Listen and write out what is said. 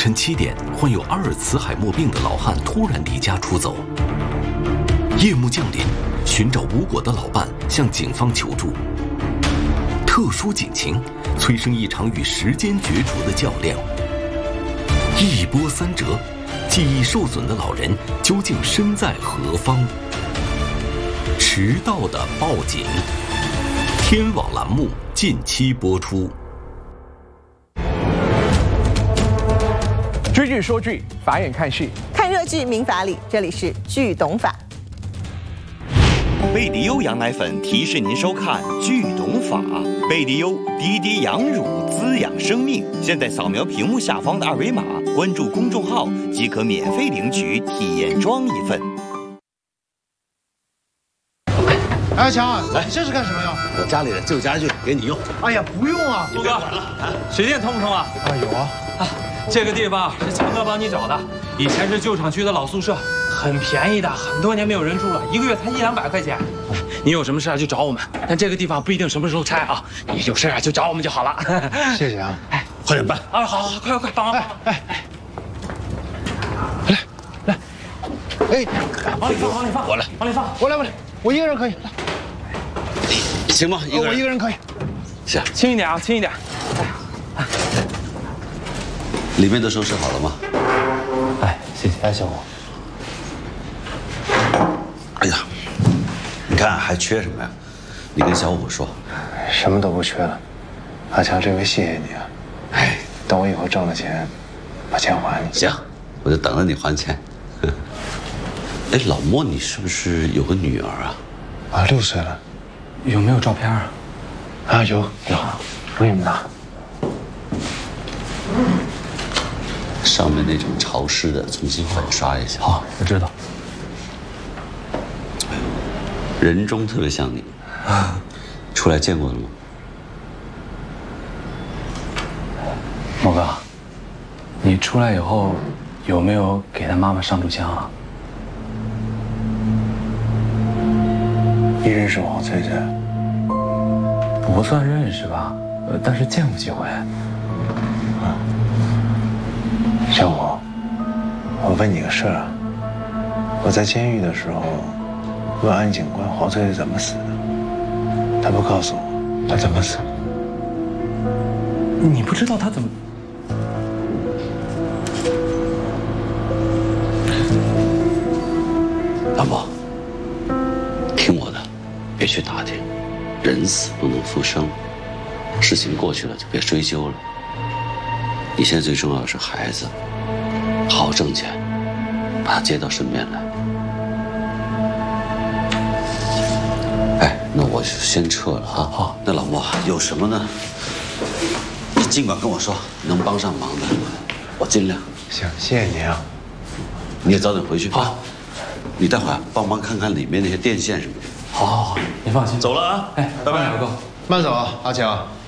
晨7点，患有阿尔茨海默病的老汉突然离家出走。夜幕降临，寻找无果的老伴向警方求助。特殊警情催生一场与时间角逐的较量。一波三折，记忆受损的老人究竟身在何方？迟到的报警。天网栏目近期播出。 追剧说剧，法眼看戏， 看热剧民法理，这里是剧懂法。 贝迪优羊奶粉提示您收看《剧懂法》。贝迪优滴滴羊乳滋养生命。现在扫描屏幕下方的二维码，关注公众号即可免费领取体验装一份。 哎，强啊，来，这是干什么呀？ 我家里的旧家具给你用。 哎呀，不用啊。 陆哥，水电通不通啊？ 啊，有啊。 这个地方是强哥帮你找的，以前是旧厂区的老宿舍，很便宜的，很多年没有人住了，一个月才100-200块钱。你有什么事就找我们，但这个地方不一定什么时候拆啊，你有事就找我们就好了。 谢谢啊。 哎， 快点办啊！好，快，帮忙！ 哎，来，哎， 往里放， 我来， 我来，我一个人可以。 行吗？ 我一个人可以。 行， 轻一点啊，轻一点。 里面都收拾好了吗？ 哎，谢谢，哎，小虎。 哎呀，你看还缺什么呀？你跟小虎说。 什么都不缺了，阿强，这回谢谢你啊。 哎， 等我以后挣了钱，把钱还你。 行，我就等着你还钱。哎，老莫，你是不是有个女儿啊？ 啊，6岁了。 有没有照片啊？ 啊，有，我给你们拿。 上面那种潮湿的，重新粉刷一下。 好，我知道。 人中特别像你。出来见过了吗？ 莫哥，你出来以后有没有给他妈妈上炷香啊？ 你认识王翠翠？ 不算认识吧，但是见过几回。 小虎，我问你个事儿啊。我在监狱的时候问安警官黄翠翠怎么死的，他不告诉我她怎么死的。 你不知道他怎么？ 老莫，听我的，别去打听，人死不能复生，事情过去了就别追究了。你现在最重要的是孩子，好好挣钱，把他接到身边来。哎，那我就先撤了啊。好，那老莫有什么呢？你尽管跟我说，能帮上忙的，我尽量。 行，谢谢你啊。 你也早点回去。好，你待会儿帮忙看看里面那些电线什么的。 好，你放心。 走了啊。 哎，拜拜，老哥。 慢走啊，阿强。